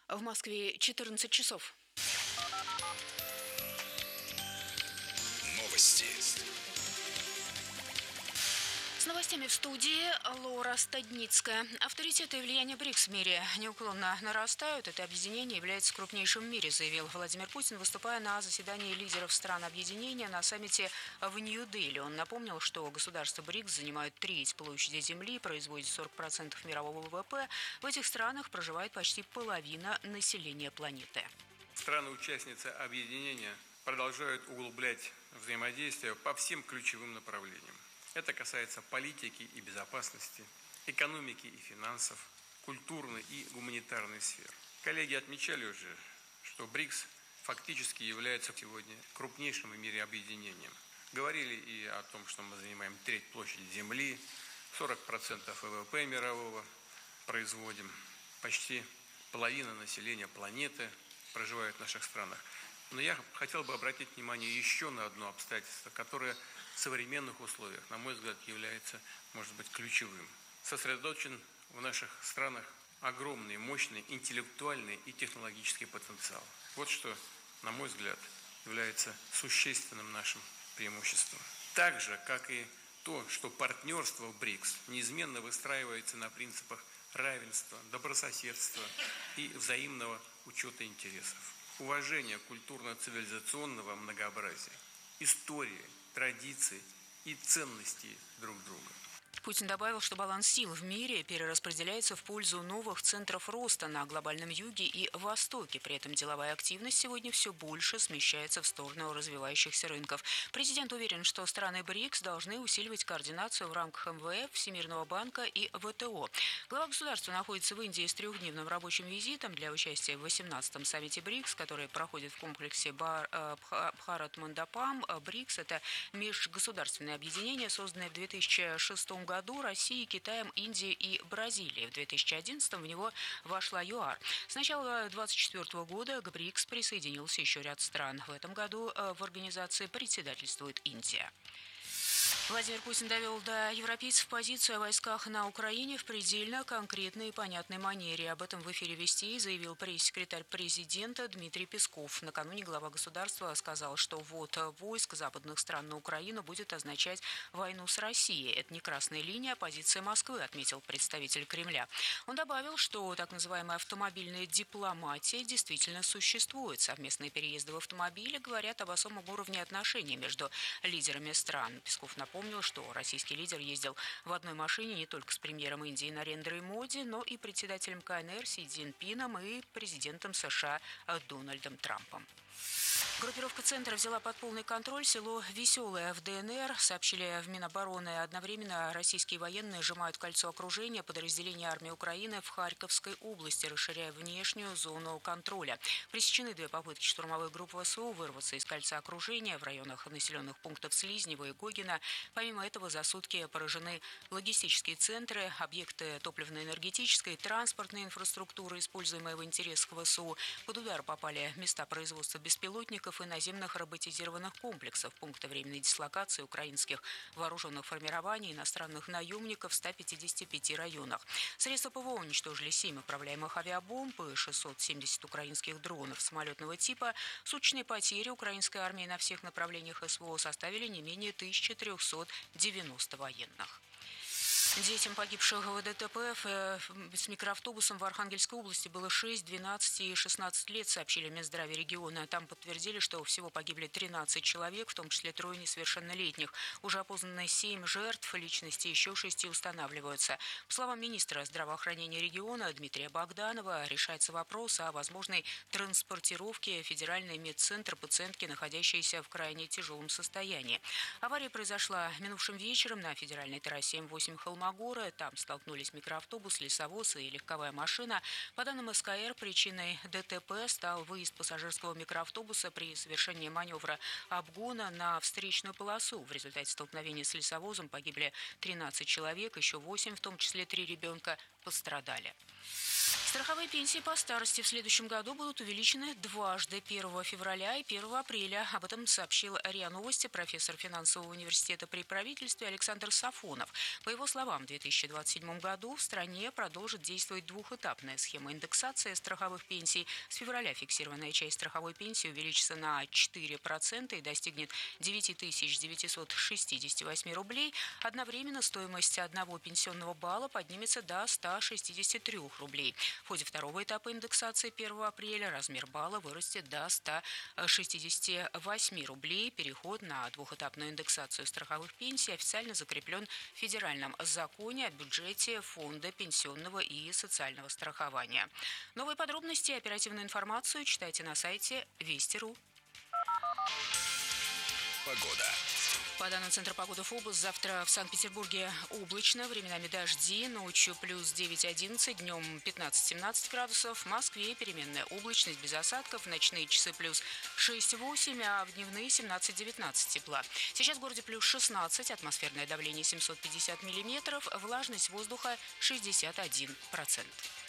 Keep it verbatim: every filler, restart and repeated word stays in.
В Москве четырнадцать часов. Новости. С новостями в студии Лора Стадницкая. Авторитеты и влияние БРИКС в мире неуклонно нарастают. Это объединение является крупнейшим в мире, заявил Владимир Путин, выступая на заседании лидеров стран объединения на саммите в Нью-Дели. Он напомнил, что государства БРИКС занимают треть площади Земли, производят сорок процентов мирового ВВП. В этих странах проживает почти половина населения планеты. Страны-участницы объединения продолжают углублять взаимодействие по всем ключевым направлениям. Это касается политики и безопасности, экономики и финансов, культурной и гуманитарной сфер. Коллеги отмечали уже, что БРИКС фактически является сегодня крупнейшим в мире объединением. Говорили и о том, что мы занимаем треть площади Земли, сорок процентов ВВП мирового производим, почти половина населения планеты проживает в наших странах. Но я хотел бы обратить внимание еще на одно обстоятельство, которое в современных условиях, на мой взгляд, является, может быть, ключевым. Сосредоточен в наших странах огромный, мощный интеллектуальный и технологический потенциал. Вот что, на мой взгляд, является существенным нашим преимуществом. Так же, как и то, что партнерство в БРИКС неизменно выстраивается на принципах равенства, добрососедства и взаимного учета интересов. Уважение культурно-цивилизационного многообразия, истории, традиций и ценностей друг друга. Путин добавил, что баланс сил в мире перераспределяется в пользу новых центров роста на глобальном юге и востоке. При этом деловая активность сегодня все больше смещается в сторону развивающихся рынков. Президент уверен, что страны БРИКС должны усиливать координацию в рамках эм вэ эф, Всемирного банка и вэ тэ о. Глава государства находится в Индии с трехдневным рабочим визитом для участия в восемнадцатом саммите БРИКС, который проходит в комплексе Бар, Бхарат-Мандапам. БРИКС – это межгосударственное объединение, созданное в две тысячи шестом году. году Россией, Китаем, Индией и Бразилией. В две тысячи одиннадцатом в него вошла ЮАР. С начала две тысячи двадцать четвёртого года к БРИКС присоединился еще ряд стран. В этом году в организации председательствует Индия. Владимир Путин довел до европейцев позицию о войсках на Украине в предельно конкретной и понятной манере. Об этом в эфире «Вестей» заявил пресс-секретарь президента Дмитрий Песков. Накануне глава государства сказал, что ввод войск западных стран на Украину будет означать войну с Россией. Это не красная линия, а позиция Москвы, отметил представитель Кремля. Он добавил, что так называемая автомобильная дипломатия действительно существует. Совместные переезды в автомобиле говорят об особом уровне отношений между лидерами стран. Песков напомнил, Помнил, что российский лидер ездил в одной машине не только с премьером Индии Нарендрой Моди, но и председателем ка эн эр Си Цзиньпином и президентом США Дональдом Трампом. Группировка «Центр» взяла под полный контроль село Веселое в дэ эн эр, сообщили в Минобороны. Одновременно российские военные сжимают кольцо окружения подразделения армии Украины в Харьковской области, расширяя внешнюю зону контроля. Пресечены две попытки штурмовых групп вэ эс у вырваться из кольца окружения в районах населенных пунктов Слизнево и Гогина. Помимо этого, за сутки поражены логистические центры, объекты топливно-энергетической и транспортной инфраструктуры, используемые в интересах вэ эс у. Под удар попали места производства беспилотников и наземных роботизированных комплексов, пункты временной дислокации украинских вооруженных формирований, иностранных наемников в ста пятидесяти пяти районах. Средства ПВО уничтожили семь управляемых авиабомб и шестьсот семьдесят украинских дронов самолетного типа. Суточные потери украинской армии на всех направлениях эс вэ о составили не менее тысячи трёхсот девяноста военных. Детям, погибших в дэ тэ пэ с микроавтобусом в Архангельской области, было шесть, двенадцать и шестнадцать лет, сообщили Минздраве региона. Там подтвердили, что всего погибли тринадцать человек, в том числе трое несовершеннолетних. Уже опознаны семь жертв, личности еще шести устанавливаются. По словам министра здравоохранения региона Дмитрия Богданова, решается вопрос о возможной транспортировке в федеральный медцентр пациентки, находящейся в крайне тяжелом состоянии. Авария произошла минувшим вечером на федеральной трассе эм восемь Холмогоры. Там столкнулись микроавтобус, лесовоз и легковая машина. По данным эс ка эр, причиной дэ тэ пэ стал выезд пассажирского микроавтобуса при совершении маневра обгона на встречную полосу. В результате столкновения с лесовозом погибли тринадцать человек, еще восемь, в том числе три ребенка, пострадали. Страховые пенсии по старости в следующем году будут увеличены дважды – первого февраля и первого апреля. Об этом сообщил РИА Новости профессор финансового университета при правительстве Александр Сафонов. По его словам, в две тысячи двадцать седьмом году в стране продолжит действовать двухэтапная схема индексации страховых пенсий. С февраля фиксированная часть страховой пенсии увеличится на четыре процента и достигнет девять тысяч девятьсот шестьдесят восемь рублей. Одновременно стоимость одного пенсионного балла поднимется до ста шестидесяти трёх рублей. В ходе второго этапа индексации первого апреля размер балла вырастет до ста шестидесяти восьми рублей. Переход на двухэтапную индексацию страховых пенсий официально закреплен в федеральном законе о бюджете Фонда пенсионного и социального страхования. Новые подробности и оперативную информацию читайте на сайте Вести точка ру. Погода. По данным Центра погоды ФОБУС, завтра в Санкт-Петербурге облачно, временами дожди, ночью плюс девять-одиннадцать, днем пятнадцать-семнадцать градусов. В Москве переменная облачность без осадков, в ночные часы плюс шесть-восемь, а в дневные семнадцать-девятнадцать тепла. Сейчас в городе плюс шестнадцать, атмосферное давление семьсот пятьдесят миллиметров, влажность воздуха шестьдесят один процент.